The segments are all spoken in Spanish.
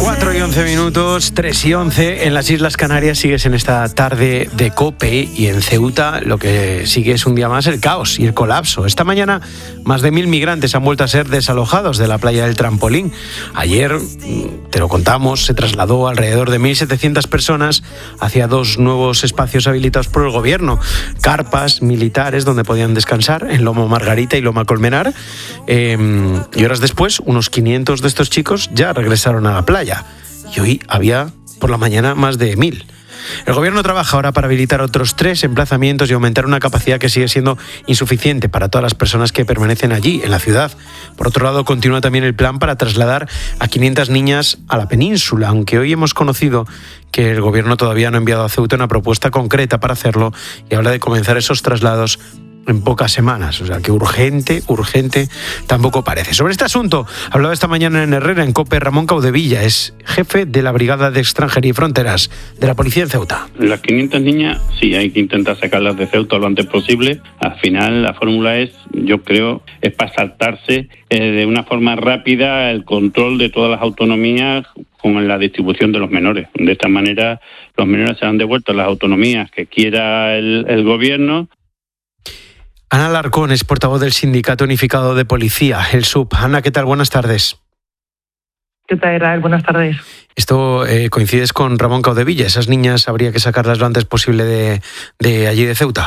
4:11, 3:11. En las Islas Canarias sigues en esta tarde de COPE y en Ceuta lo que sigue es un día más el caos y el colapso. Esta mañana más de 1.000 migrantes han vuelto a ser desalojados de la playa del Trampolín. Ayer, te lo contamos, se trasladó alrededor de 1.700 personas hacia 2 nuevos espacios habilitados por el gobierno. Carpas militares donde podían descansar en Loma Margarita y Loma Colmenar. Y horas después, unos 500 de estos chicos ya regresaron a la playa. Y hoy había por la mañana más de 1.000. El gobierno trabaja ahora para habilitar otros 3 emplazamientos y aumentar una capacidad que sigue siendo insuficiente para todas las personas que permanecen allí, en la ciudad. Por otro lado, continúa también el plan para trasladar a 500 niñas a la península, aunque hoy hemos conocido que el gobierno todavía no ha enviado a Ceuta una propuesta concreta para hacerlo y habla de comenzar esos traslados en pocas semanas, o sea que urgente tampoco parece. Sobre este asunto hablaba esta mañana en Herrera, en COPE, Ramón Caudevilla, es jefe de la Brigada de Extranjería y Fronteras de la Policía en Ceuta. Las 500 niñas, sí, hay que intentar sacarlas de Ceuta lo antes posible. Al final la fórmula es, yo creo, es para saltarse de una forma rápida el control de todas las autonomías con la distribución de los menores. De esta manera los menores serán devueltos a las autonomías que quiera el gobierno. Ana Alarcón es portavoz del Sindicato Unificado de Policía, el SUP. Ana, ¿qué tal? Buenas tardes. ¿Qué tal, Israel? Buenas tardes. Esto coincides con Ramón Caudevilla. Esas niñas habría que sacarlas lo antes posible de allí de Ceuta.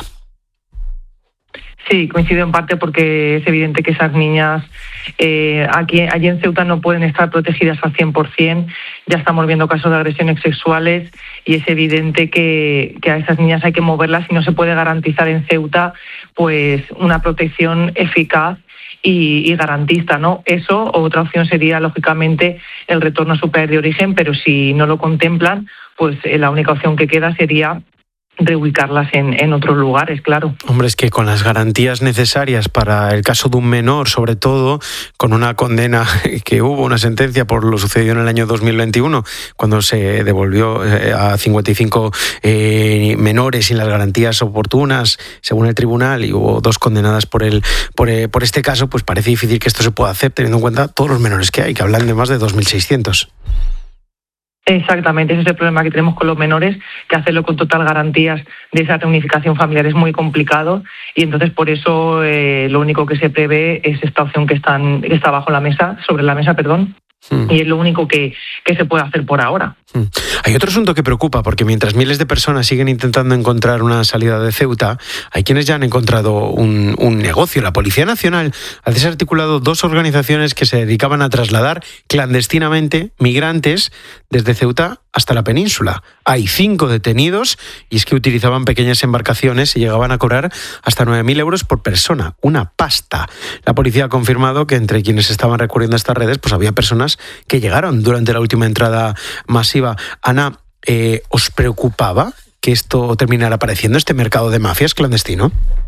Sí, coincido en parte porque es evidente que esas niñas allí en Ceuta no pueden estar protegidas al 100%. Ya estamos viendo casos de agresiones sexuales y es evidente que a esas niñas hay que moverlas y no se puede garantizar en Ceuta pues una protección eficaz y garantista, ¿no? Eso, o otra opción sería, lógicamente, el retorno a su país de origen, pero si no lo contemplan, pues la única opción que queda sería reubicarlas en otros lugares, claro. Hombre, es que con las garantías necesarias para el caso de un menor, sobre todo, con una condena que hubo, una sentencia por lo sucedido en el año 2021, cuando se devolvió a 55 menores sin las garantías oportunas, según el tribunal, y hubo 2 condenadas por este caso, pues parece difícil que esto se pueda hacer, teniendo en cuenta todos los menores que hay, que hablan de más de 2.600. Exactamente, ese es el problema que tenemos con los menores, que hacerlo con total garantías de esa reunificación familiar es muy complicado y entonces por eso lo único que se prevé es esta opción que está sobre la mesa, y es lo único que se puede hacer por ahora. Hay otro asunto que preocupa, porque mientras miles de personas siguen intentando encontrar una salida de Ceuta, hay quienes ya han encontrado un negocio. La Policía Nacional ha desarticulado 2 organizaciones que se dedicaban a trasladar clandestinamente migrantes desde Ceuta hasta la península. Hay 5 detenidos y es que utilizaban pequeñas embarcaciones y llegaban a cobrar hasta 9.000 euros por persona, una pasta. La policía ha confirmado que entre quienes estaban recurriendo a estas redes pues había personas que llegaron durante la última entrada masiva. Ana, ¿os preocupaba que esto terminara apareciendo, este mercado de mafias clandestino?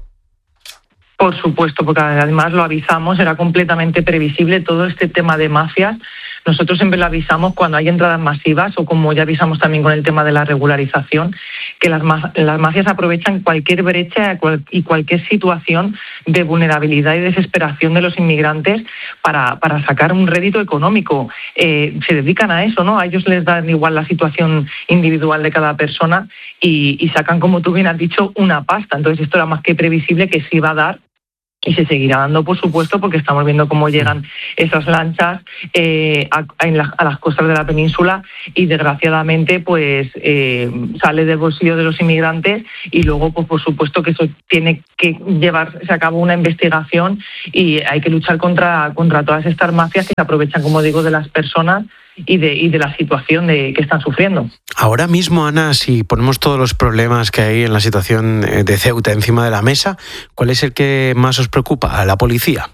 Por supuesto, porque además lo avisamos, era completamente previsible todo este tema de mafias. Nosotros siempre lo avisamos cuando hay entradas masivas o como ya avisamos también con el tema de la regularización, que las mafias aprovechan cualquier brecha y cualquier situación de vulnerabilidad y desesperación de los inmigrantes para sacar un rédito económico. Se dedican a eso, ¿no? A ellos les da igual la situación individual de cada persona y sacan, como tú bien has dicho, una pasta. Entonces esto era más que previsible que se iba a dar. Y se seguirá dando, por supuesto, porque estamos viendo cómo llegan esas lanchas a las costas de la península y, desgraciadamente, pues sale del bolsillo de los inmigrantes y luego, pues por supuesto, que eso tiene que llevarse a cabo una investigación y hay que luchar contra todas estas mafias que se aprovechan, como digo, de las personas y de la situación que están sufriendo. Ahora mismo, Ana, si ponemos todos los problemas que hay en la situación de Ceuta encima de la mesa, ¿cuál es el que más os preocupa a la policía?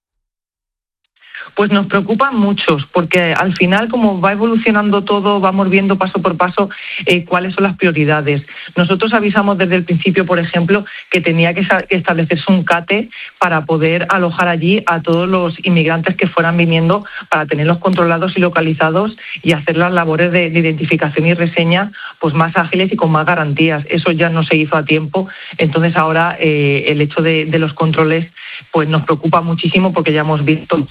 Pues nos preocupan muchos, porque al final, como va evolucionando todo, vamos viendo paso por paso cuáles son las prioridades. Nosotros avisamos desde el principio, por ejemplo, que tenía que establecerse un CATE para poder alojar allí a todos los inmigrantes que fueran viniendo, para tenerlos controlados y localizados y hacer las labores de identificación y reseña pues más ágiles y con más garantías. Eso ya no se hizo a tiempo, entonces ahora el hecho de los controles pues nos preocupa muchísimo, porque ya hemos visto cómo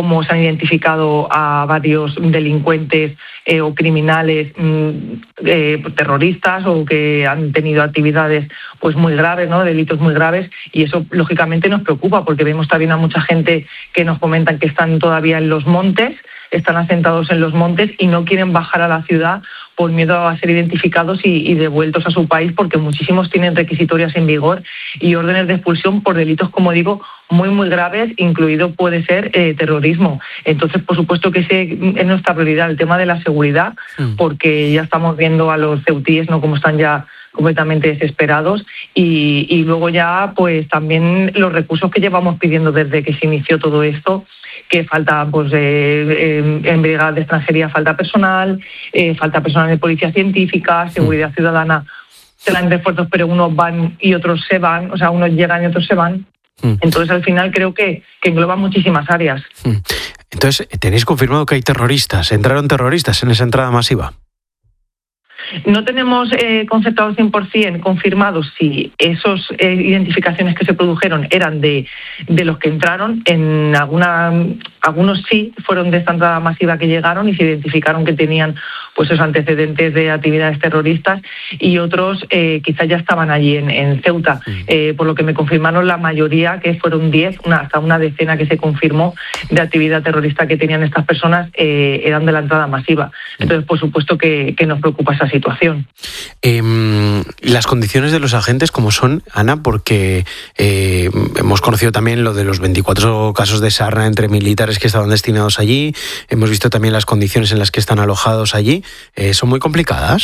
cómo se han identificado a varios delincuentes o criminales terroristas o que han tenido actividades pues muy graves, ¿no? Delitos muy graves, y eso lógicamente nos preocupa porque vemos también a mucha gente que nos comentan que están todavía en los montes, están asentados en los montes y no quieren bajar a la ciudad por miedo a ser identificados y devueltos a su país, porque muchísimos tienen requisitorias en vigor y órdenes de expulsión por delitos, como digo, muy, muy graves, incluido puede ser terrorismo. Entonces, por supuesto que ese es nuestra prioridad, el tema de la seguridad, porque ya estamos viendo a los ceutíes, ¿no?, como están ya completamente desesperados, y luego ya pues también los recursos que llevamos pidiendo desde que se inició todo esto, que falta pues en brigadas de extranjería falta personal de policía científica, seguridad ciudadana, se dan refuerzos pero unos van y otros se van, o sea, unos llegan y otros se van. Entonces al final creo que engloba muchísimas áreas. Entonces, ¿tenéis confirmado que hay terroristas? ¿Entraron terroristas en esa entrada masiva? No tenemos concertados 100% confirmados si esas identificaciones que se produjeron eran de los que entraron. En algunos sí fueron de esta entrada masiva que llegaron y se identificaron que tenían pues esos antecedentes de actividades terroristas, y otros quizás ya estaban allí en Ceuta. Por lo que me confirmaron la mayoría, que fueron 10, hasta una decena que se confirmó de actividad terrorista que tenían estas personas, eran de la entrada masiva. Entonces, por supuesto que nos preocupa esa situación. Las condiciones de los agentes, ¿cómo son, Ana? Porque hemos conocido también lo de los 24 casos de sarna entre militares que estaban destinados allí. Hemos visto también las condiciones en las que están alojados allí. ¿Son muy complicadas?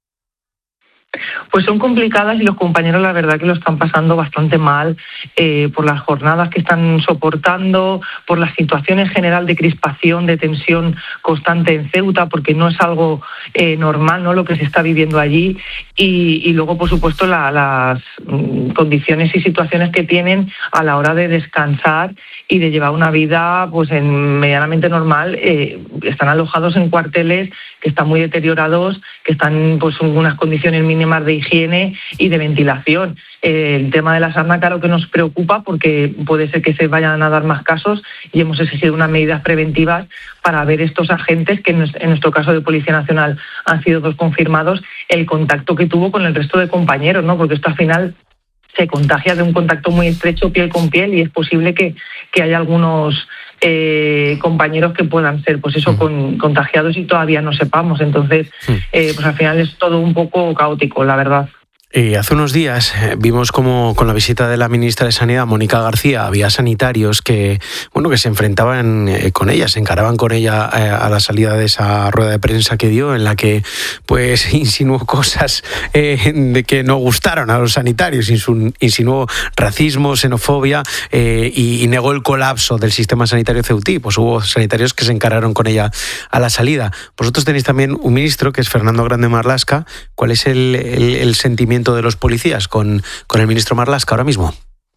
Pues son complicadas y los compañeros la verdad que lo están pasando bastante mal por las jornadas que están soportando, por la situación en general de crispación, de tensión constante en Ceuta, porque no es algo normal, ¿no?, lo que se está viviendo allí, y luego por supuesto las condiciones y situaciones que tienen a la hora de descansar y de llevar una vida pues medianamente normal. Están alojados en cuarteles que están muy deteriorados, que están pues en unas condiciones mínimas de higiene y de ventilación. El tema de la sarna, claro que nos preocupa porque puede ser que se vayan a dar más casos, y hemos exigido unas medidas preventivas para ver estos agentes, que en nuestro caso de Policía Nacional han sido 2 confirmados, el contacto que tuvo con el resto de compañeros, ¿no?, porque esto al final se contagia de un contacto muy estrecho piel con piel, y es posible que haya algunos compañeros que puedan ser pues eso contagiados y todavía no sepamos. Entonces pues al final es todo un poco caótico, la verdad. Hace unos días vimos como con la visita de la ministra de Sanidad, Mónica García, había sanitarios que se enfrentaban con ella, se encaraban con ella a la salida de esa rueda de prensa que dio, en la que pues insinuó cosas de que no gustaron a los sanitarios, insinuó racismo, xenofobia, y negó el colapso del sistema sanitario ceutí. Pues hubo sanitarios que se encararon con ella a la salida. Vosotros tenéis también un ministro, que es Fernando Grande Marlaska. ¿Cuál es el sentimiento de los policías con el ministro Marlaska ahora mismo?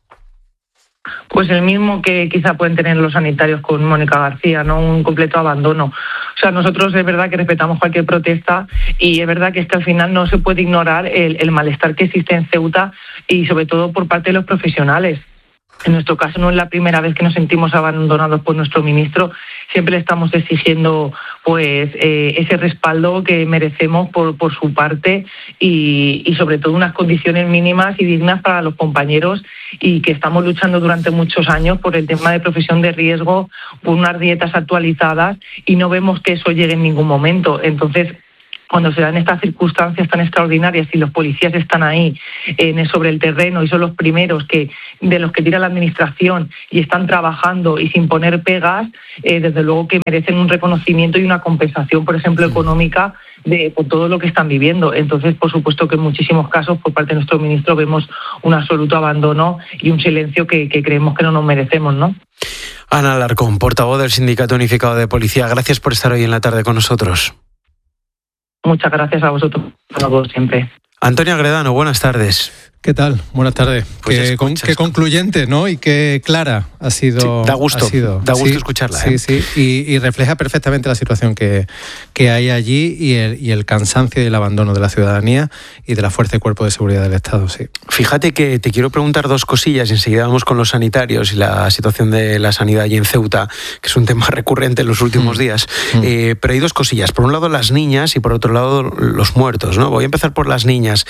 Pues el mismo que quizá pueden tener los sanitarios con Mónica García, ¿no? Un completo abandono. O sea, nosotros es verdad que respetamos cualquier protesta, y es verdad que es que al final no se puede ignorar el malestar que existe en Ceuta, y sobre todo por parte de los profesionales. En nuestro caso no es la primera vez que nos sentimos abandonados por nuestro ministro. Siempre le estamos exigiendo pues ese respaldo que merecemos por su parte, y sobre todo unas condiciones mínimas y dignas para los compañeros, y que estamos luchando durante muchos años por el tema de profesión de riesgo, por unas dietas actualizadas, y no vemos que eso llegue en ningún momento. Entonces, cuando se dan estas circunstancias tan extraordinarias y los policías están ahí sobre el terreno y son los primeros de los que tira la administración y están trabajando y sin poner pegas, desde luego que merecen un reconocimiento y una compensación, por ejemplo, económica por todo lo que están viviendo. Entonces, por supuesto que en muchísimos casos por parte de nuestro ministro vemos un absoluto abandono y un silencio que creemos que no nos merecemos, ¿no? Ana Alarcón, portavoz del Sindicato Unificado de Policía, gracias por estar hoy en la tarde con nosotros. Muchas gracias a vosotros, siempre. Antonio Agredano, buenas tardes. ¿Qué tal? Buenas tardes. Pues qué concluyente, ¿no? Y qué clara ha sido. Sí, da gusto sí, escucharla. Sí. Y refleja perfectamente la situación que hay allí y el cansancio y el abandono de la ciudadanía y de la fuerza y cuerpo de seguridad del Estado, sí. Fíjate que te quiero preguntar dos cosillas y enseguida vamos con los sanitarios y la situación de la sanidad allí en Ceuta, que es un tema recurrente en los últimos días. Pero hay dos cosillas. Por un lado, las niñas y por otro lado, los muertos, ¿no? Voy a empezar por las niñas.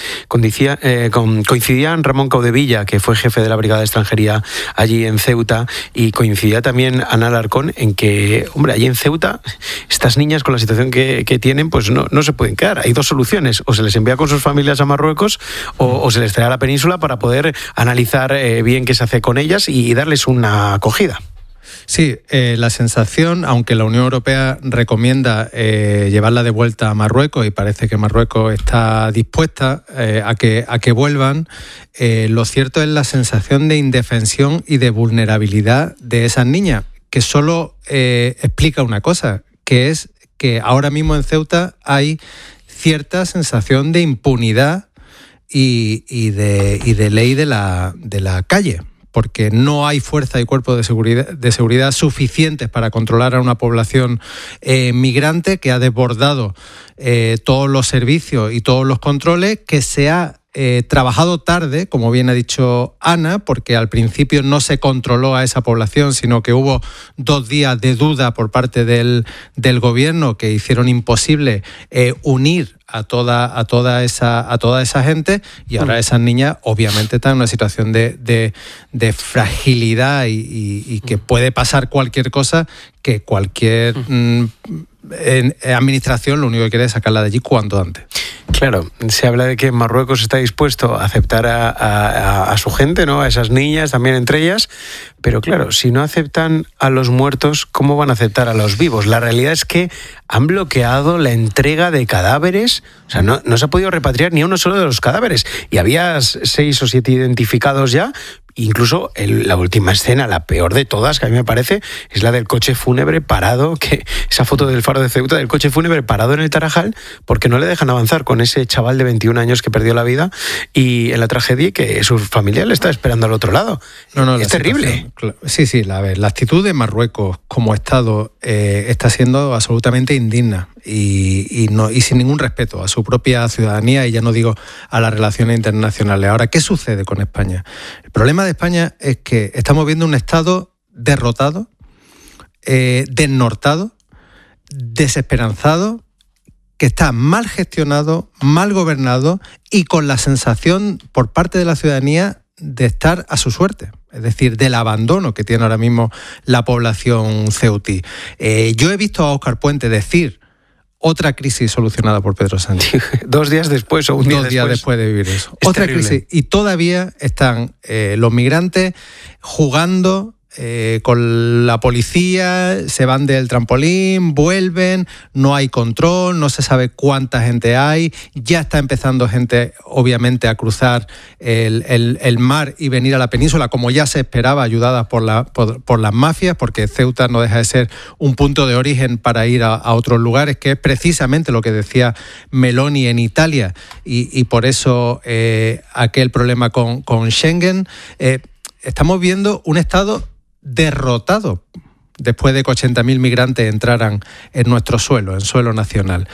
Coincidían Ramón Caudevilla, que fue jefe de la Brigada de Extranjería allí en Ceuta, y coincidía también Ana Alarcón en que, hombre, allí en Ceuta, estas niñas con la situación que tienen, pues no se pueden quedar. Hay dos soluciones: o se les envía con sus familias a Marruecos o se les trae a la península para poder analizar bien qué se hace con ellas y darles una acogida. Sí, la sensación, aunque la Unión Europea recomienda llevarla de vuelta a Marruecos y parece que Marruecos está dispuesta a que vuelvan, lo cierto es la sensación de indefensión y de vulnerabilidad de esas niñas, que solo explica una cosa, que es que ahora mismo en Ceuta hay cierta sensación de impunidad y de ley de la calle, porque no hay fuerza y cuerpo de seguridad suficientes para controlar a una población migrante que ha desbordado todos los servicios y todos los controles, que se ha trabajado tarde, como bien ha dicho Ana, porque al principio no se controló a esa población, sino que hubo 2 días de duda por parte del gobierno que hicieron imposible unir a toda esa gente, y ahora esas niñas obviamente están en una situación de fragilidad y que puede pasar cualquier cosa, que cualquier administración lo único que quiere es sacarla de allí cuanto antes. Claro, se habla de que Marruecos está dispuesto a aceptar a su gente, ¿no? A esas niñas, también entre ellas, pero claro, si no aceptan a los muertos, ¿cómo van a aceptar a los vivos? La realidad es que han bloqueado la entrega de cadáveres, o sea, no se ha podido repatriar ni uno solo de los cadáveres, y había 6 o 7 identificados ya. Incluso la última escena, la peor de todas, que a mí me parece, es la del coche fúnebre parado, esa foto del Faro de Ceuta, del coche fúnebre parado en el Tarajal, porque no le dejan avanzar con ese chaval de 21 años que perdió la vida, y en la tragedia que su familia le está esperando al otro lado. Es terrible. Sí, la actitud de Marruecos como Estado está siendo absolutamente indigna y sin ningún respeto a su propia ciudadanía, y ya no digo a las relaciones internacionales. Ahora, ¿qué sucede con España? El problema de España es que estamos viendo un Estado derrotado, desnortado, desesperanzado, que está mal gestionado, mal gobernado y con la sensación por parte de la ciudadanía de estar a su suerte, es decir, del abandono que tiene ahora mismo la población ceutí. Yo he visto a Óscar Puente decir: otra crisis solucionada por Pedro Sánchez. 2 días después o un día después. 2 días después de vivir eso. Es otra terrible. crisis. Y todavía están los migrantes jugando con la policía, se van del trampolín, vuelven, no hay control, no se sabe cuánta gente hay, ya está empezando gente obviamente a cruzar el mar y venir a la península, como ya se esperaba, ayudadas por las mafias, porque Ceuta no deja de ser un punto de origen para ir a otros lugares, que es precisamente lo que decía Meloni en Italia, y por eso aquel problema con Schengen. Estamos viendo un Estado derrotado después de que 80.000 migrantes entraran en nuestro suelo, en suelo nacional.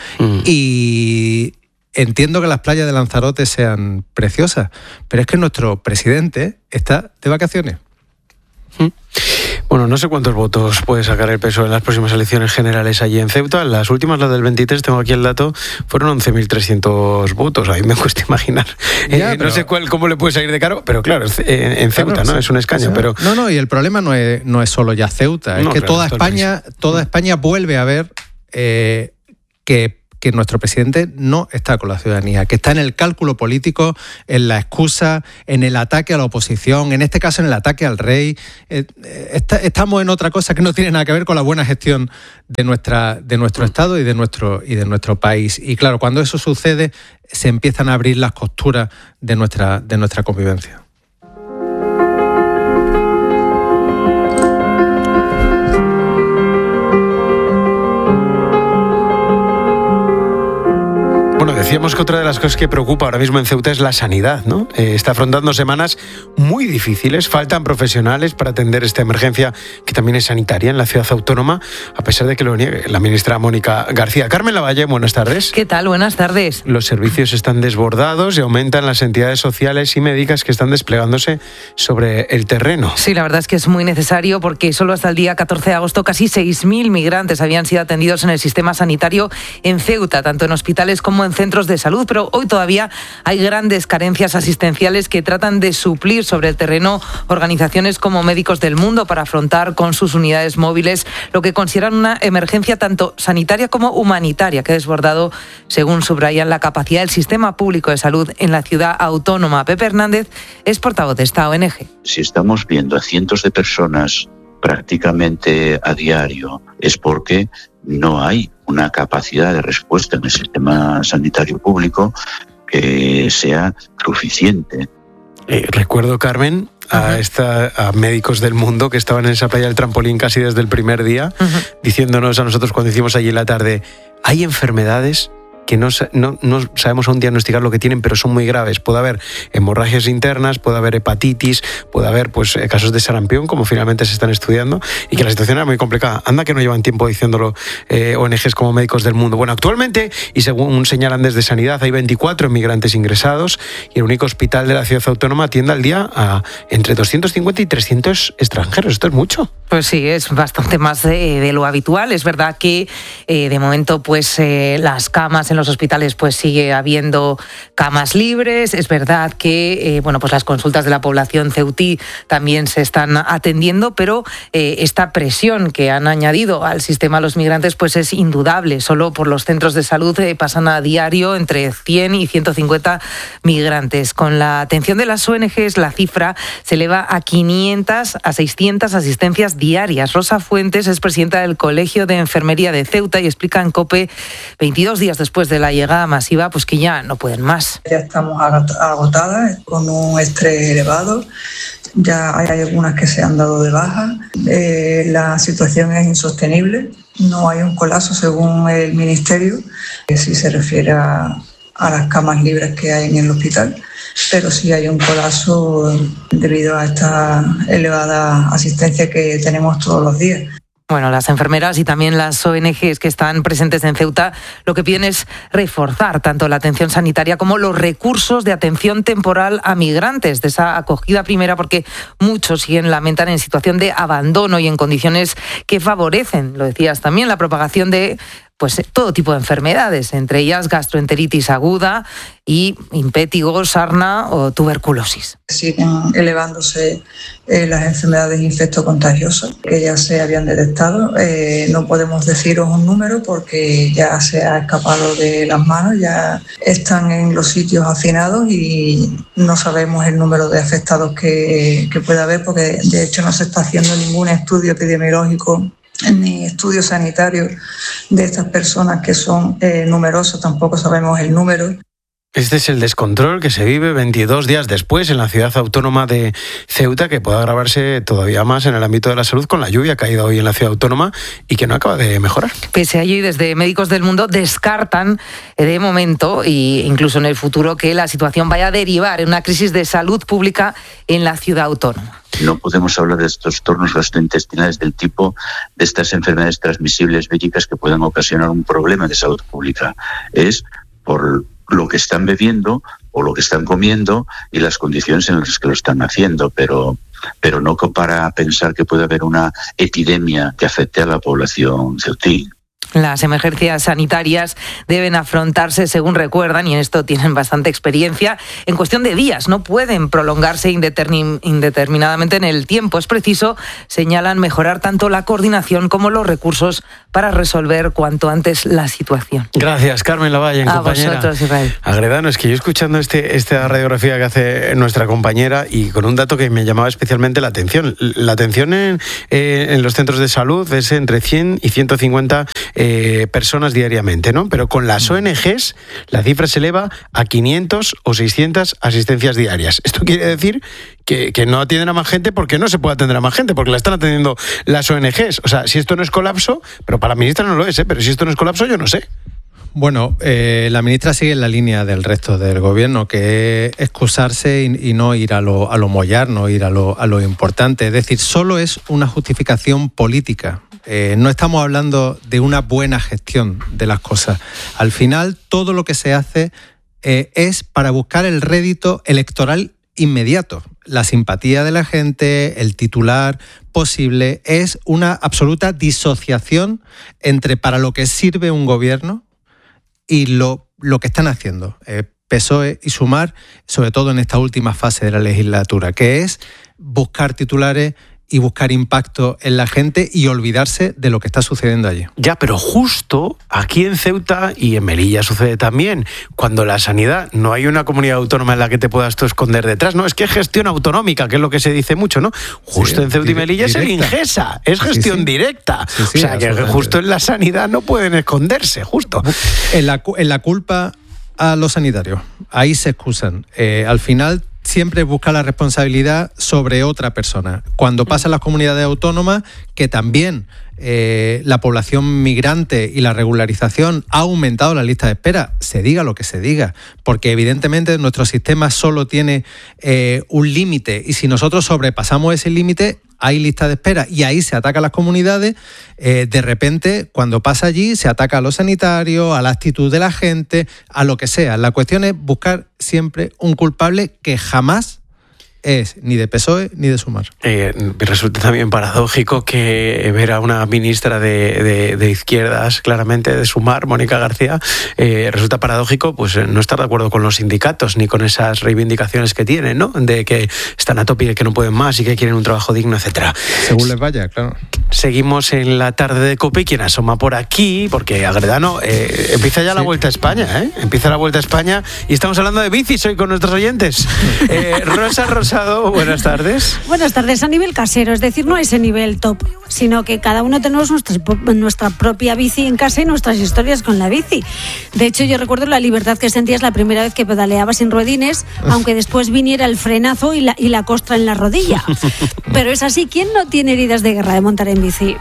Y entiendo que las playas de Lanzarote sean preciosas, pero es que nuestro presidente está de vacaciones. Bueno, no sé cuántos votos puede sacar el PSOE en las próximas elecciones generales allí en Ceuta. Las últimas, las del 23, tengo aquí el dato, fueron 11.300 votos. A mí me cuesta imaginar. No sé cómo le puede salir de caro, pero claro, en Ceuta, ¿no? Sí. Es un escaño, o sea, pero... No, y el problema no es solo ya Ceuta, es que claro, toda España vuelve a ver que nuestro presidente no está con la ciudadanía, que está en el cálculo político, en la excusa, en el ataque a la oposición, en este caso en el ataque al rey. Estamos en otra cosa que no tiene nada que ver con la buena gestión de nuestro Estado y de nuestro país. Y claro, cuando eso sucede, se empiezan a abrir las costuras de nuestra convivencia. Decíamos que otra de las cosas que preocupa ahora mismo en Ceuta es la sanidad, ¿no? Está afrontando semanas muy difíciles, faltan profesionales para atender esta emergencia que también es sanitaria en la ciudad autónoma, a pesar de que lo niegue la ministra Mónica García. Carmen Lavalle, buenas tardes. ¿Qué tal? Buenas tardes. Los servicios están desbordados y aumentan las entidades sociales y médicas que están desplegándose sobre el terreno. Sí, la verdad es que es muy necesario porque solo hasta el día 14 de agosto casi 6.000 migrantes habían sido atendidos en el sistema sanitario en Ceuta, tanto en hospitales como en centros de salud, pero hoy todavía hay grandes carencias asistenciales que tratan de suplir sobre el terreno organizaciones como Médicos del Mundo para afrontar con sus unidades móviles lo que consideran una emergencia tanto sanitaria como humanitaria que ha desbordado, según subrayan, la capacidad del sistema público de salud en la ciudad autónoma. Pepe Hernández es portavoz de esta ONG. Si estamos viendo a cientos de personas prácticamente a diario, es porque no hay una capacidad de respuesta en el sistema sanitario público que sea suficiente. Recuerdo, Carmen, a Médicos del Mundo que estaban en esa playa del trampolín casi desde el primer día, diciéndonos a nosotros cuando hicimos allí en la tarde, hay enfermedades que no sabemos aún diagnosticar lo que tienen, pero son muy graves. Puede haber hemorragias internas, puede haber hepatitis, puede haber casos de sarampión, como finalmente se están estudiando, y que la situación era muy complicada. Anda que no llevan tiempo diciéndolo ONGs como Médicos del Mundo. Bueno, actualmente, y según señalan desde Sanidad, hay 24 inmigrantes ingresados y el único hospital de la ciudad autónoma atiende al día a entre 250 y 300 extranjeros. Esto es mucho. Pues sí, es bastante más de lo habitual. Es verdad que de momento las camas en los hospitales sigue habiendo camas libres. Es verdad que las consultas de la población ceutí también se están atendiendo, pero esta presión que han añadido al sistema los migrantes es indudable. Solo por los centros de salud pasan a diario entre 100 y 150 migrantes. Con la atención de las ONGs, la cifra se eleva a 500 a 600 asistencias diarias. Rosa Fuentes es presidenta del Colegio de Enfermería de Ceuta y explica en COPE, 22 días después de la llegada masiva, que ya no pueden más. Ya estamos agotadas, con un estrés elevado. Ya hay algunas que se han dado de baja. La situación es insostenible. No hay un colapso según el Ministerio, si se refiere a las camas libres que hay en el hospital, pero sí hay un colapso debido a esta elevada asistencia que tenemos todos los días. Bueno, las enfermeras y también las ONGs que están presentes en Ceuta lo que piden es reforzar tanto la atención sanitaria como los recursos de atención temporal a migrantes, de esa acogida primera, porque muchos lamentan en situación de abandono y en condiciones que favorecen, lo decías también, la propagación de todo tipo de enfermedades, entre ellas gastroenteritis aguda y impétigo, sarna o tuberculosis. Siguen elevándose las enfermedades infectocontagiosas que ya se habían detectado. No podemos deciros un número porque ya se ha escapado de las manos, ya están en los sitios hacinados y no sabemos el número de afectados que pueda haber, porque de hecho no se está haciendo ningún estudio epidemiológico ni estudio sanitario de estas personas que son numerosas, tampoco sabemos el número. Este es el descontrol que se vive 22 días después en la ciudad autónoma de Ceuta, que puede agravarse todavía más en el ámbito de la salud con la lluvia caída hoy en la ciudad autónoma y que no acaba de mejorar. Pese a ello, y desde Médicos del Mundo descartan de momento e incluso en el futuro que la situación vaya a derivar en una crisis de salud pública en la ciudad autónoma. No podemos hablar de estos trastornos gastrointestinales del tipo de estas enfermedades transmisibles víricas que puedan ocasionar un problema de salud pública. Es por lo que están bebiendo o lo que están comiendo y las condiciones en las que lo están haciendo, pero no para pensar que puede haber una epidemia que afecte a la población ceutí. Las emergencias sanitarias deben afrontarse, según recuerdan, y en esto tienen bastante experiencia, en cuestión de días. No pueden prolongarse indeterminadamente en el tiempo. Es preciso, señalan, mejorar tanto la coordinación como los recursos para resolver cuanto antes la situación. Gracias, Carmen Lavalle, compañera. A vosotros, Israel. Agredano, es que yo escuchando esta radiografía que hace nuestra compañera y con un dato que me llamaba especialmente la atención. La atención en los centros de salud es entre 100 y 150 personas diariamente, ¿no? Pero con las ONGs la cifra se eleva a 500 o 600 asistencias diarias. Esto quiere decir que no atienden a más gente porque no se puede atender a más gente, porque la están atendiendo las ONGs. O sea, si esto no es colapso, pero para la ministra no lo es, pero si esto no es colapso, yo no sé. Bueno, la ministra sigue en la línea del resto del gobierno, que es excusarse y no ir a lo mollar, no ir a lo importante. Es decir, solo es una justificación política. No estamos hablando de una buena gestión de las cosas. Al final, todo lo que se hace es para buscar el rédito electoral inmediato. La simpatía de la gente, el titular posible, es una absoluta disociación entre para lo que sirve un gobierno y lo que están haciendo PSOE y Sumar, sobre todo en esta última fase de la legislatura, que es buscar titulares y buscar impacto en la gente y olvidarse de lo que está sucediendo allí. Ya, pero justo aquí en Ceuta y en Melilla sucede también. Cuando la sanidad, no hay una comunidad autónoma en la que te puedas tú esconder detrás, no, es que es gestión autonómica, que es lo que se dice mucho, ¿no? Justo en Ceuta y Melilla es el Ingesa, es gestión directa. O sea, que justo en la sanidad no pueden esconderse, justo. En la culpa a los sanitarios, ahí se excusan. Al final siempre busca la responsabilidad sobre otra persona. Cuando pasa en las comunidades autónomas, que también la población migrante y la regularización ha aumentado la lista de espera, se diga lo que se diga, porque evidentemente nuestro sistema solo tiene un límite, y si nosotros sobrepasamos ese límite, hay lista de espera y ahí se ataca a las comunidades. De repente, cuando pasa allí, se ataca a los sanitarios, a la actitud de la gente, a lo que sea. La cuestión es buscar siempre un culpable que jamás es ni de PSOE ni de Sumar. Resulta también paradójico que ver a una ministra de izquierdas, claramente de Sumar, Mónica García, resulta paradójico pues no estar de acuerdo con los sindicatos ni con esas reivindicaciones que tienen, ¿no? De que están a tope y que no pueden más y que quieren un trabajo digno, etcétera. Según les vaya, claro. Seguimos en la tarde de COPE y quien asoma por aquí, porque Agredano empieza ya la Vuelta a España, empieza la Vuelta a España y estamos hablando de bicis hoy con nuestros oyentes. Rosa Rosado, buenas tardes. Buenas tardes. A nivel casero, es decir, no a ese nivel top, sino que cada uno tenemos nuestra propia bici en casa y nuestras historias con la bici. De hecho, yo recuerdo la libertad que sentías la primera vez que pedaleabas sin ruedines, aunque después viniera el frenazo y la costra en la rodilla. Pero es así, ¿quién no tiene heridas de guerra de montar en bici?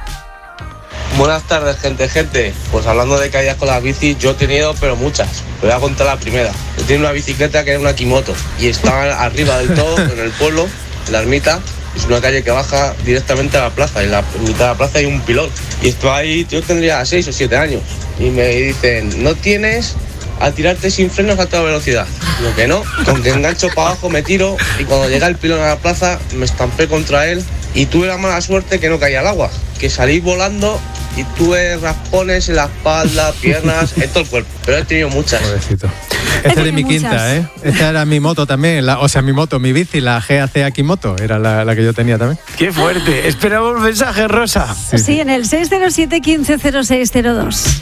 Buenas tardes, gente. Pues hablando de caídas con la bici, yo he tenido, pero muchas. Voy a contar la primera. Yo tenía una bicicleta que era una Kimoto y estaba arriba del todo, en el pueblo, en la ermita. Es una calle que baja directamente a la plaza. Y en la mitad de la plaza hay un pilón. Y esto ahí, yo tendría 6 o 7 años. Y me dicen, no tienes a tirarte sin frenos a toda velocidad. Lo que no, con que engancho para abajo me tiro y cuando llega el pilón a la plaza me estampé contra él y tuve la mala suerte que no caía al agua, que salí volando y tuve raspones en la espalda, piernas, en todo el cuerpo. Pero he tenido muchas. Pobrecito. Esta es de mi quinta, ¿eh? Esta era mi moto también, mi bici, la GAC Akimoto, era la que yo tenía también. ¡Qué fuerte! Esperamos un mensaje, Rosa. Sí, en el 607 15 0602.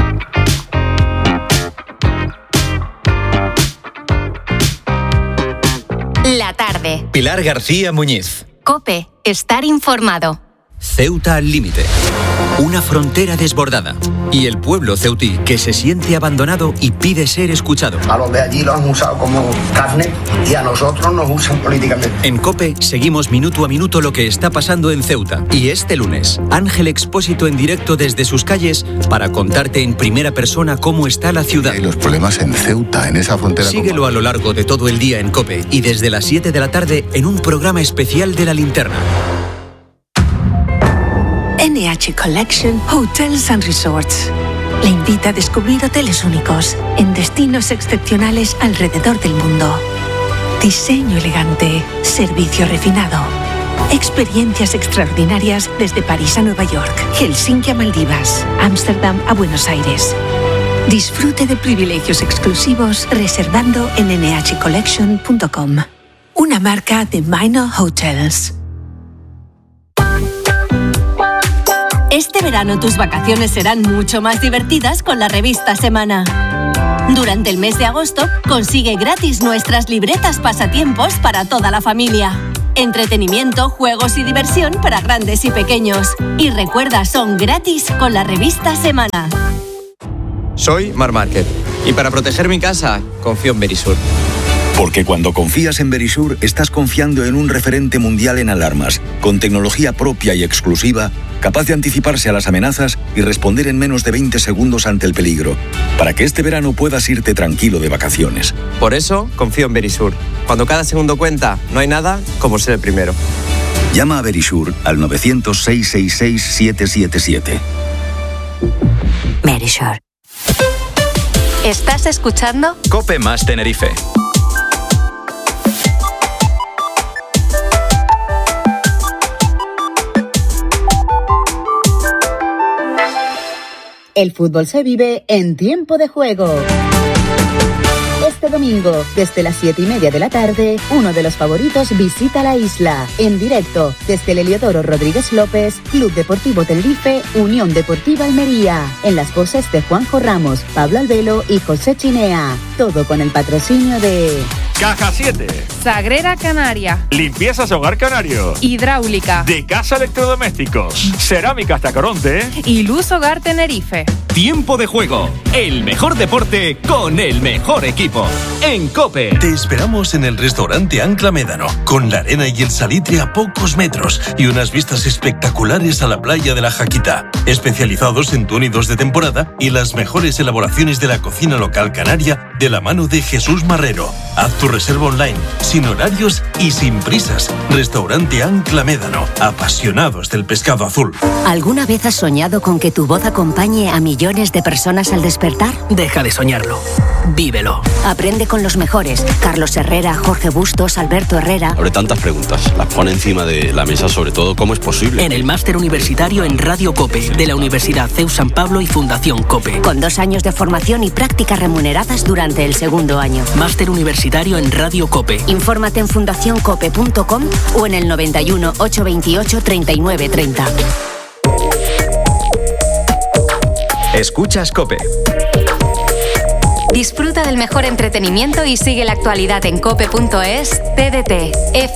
La tarde. Pilar García Muñiz. COPE. Estar informado. Ceuta al límite. Una frontera desbordada. Y el pueblo ceutí que se siente abandonado y pide ser escuchado. A los de allí los han usado como carne y a nosotros nos usan políticamente. En COPE seguimos minuto a minuto lo que está pasando en Ceuta. Y este lunes, Ángel Expósito en directo desde sus calles para contarte en primera persona cómo está la ciudad. Hay los problemas en Ceuta, en esa frontera. Síguelo a lo largo de todo el día en COPE y desde las 7 de la tarde en un programa especial de La Linterna. NH Collection Hotels and Resorts le invita a descubrir hoteles únicos en destinos excepcionales alrededor del mundo. Diseño elegante, servicio refinado, experiencias extraordinarias desde París a Nueva York, Helsinki a Maldivas, Ámsterdam a Buenos Aires. Disfrute de privilegios exclusivos reservando en nhcollection.com, una marca de Minor Hotels. Este verano tus vacaciones serán mucho más divertidas con la revista Semana. Durante el mes de agosto, consigue gratis nuestras libretas pasatiempos para toda la familia. Entretenimiento, juegos y diversión para grandes y pequeños. Y recuerda, son gratis con la revista Semana. Soy Mar Márquez y para proteger mi casa, confío en Verisur. Porque cuando confías en Verisur, estás confiando en un referente mundial en alarmas, con tecnología propia y exclusiva capaz de anticiparse a las amenazas y responder en menos de 20 segundos ante el peligro, para que este verano puedas irte tranquilo de vacaciones. Por eso confío en Verisur. Cuando cada segundo cuenta, no hay nada como ser el primero. Llama a Verisur al 900-666-777. Verisur. ¿Estás escuchando? COPE más Tenerife. El fútbol se vive en tiempo de juego. Este domingo, desde las 7:30 de la tarde, uno de los favoritos visita la isla. En directo, desde el Heliodoro Rodríguez López, Club Deportivo Tenerife, Unión Deportiva Almería. En las voces de Juanjo Ramos, Pablo Albelo y José Chinea. Todo con el patrocinio de... Caja 7. Sagrera Canaria. Limpiezas Hogar Canario. Hidráulica. De Casa Electrodomésticos. Cerámicas Tacoronte. Y Luz Hogar Tenerife. Tiempo de juego. El mejor deporte con el mejor equipo. En COPE. Te esperamos en el restaurante Ancla Médano, con la arena y el salitre a pocos metros y unas vistas espectaculares a la playa de la Jaquita. Especializados en túnidos de temporada y las mejores elaboraciones de la cocina local canaria de la mano de Jesús Marrero. Haz tu reserva online, sin horarios y sin prisas. Restaurante Ancla Médano, apasionados del pescado azul. ¿Alguna vez has soñado con que tu voz acompañe a millones de personas al despertar? Deja de soñarlo. Vívelo. Aprende con los mejores. Carlos Herrera, Jorge Bustos, Alberto Herrera. Abre tantas preguntas. Las pone encima de la mesa, sobre todo, ¿cómo es posible? En el máster universitario en Radio COPE, de la Universidad CEU San Pablo y Fundación COPE. Con 2 años de formación y prácticas remuneradas durante el segundo año. Máster universitario en Radio COPE. Infórmate en fundacioncope.com o en el 91 828 39 30. Escuchas COPE. Disfruta del mejor entretenimiento y sigue la actualidad en cope.es, TDT,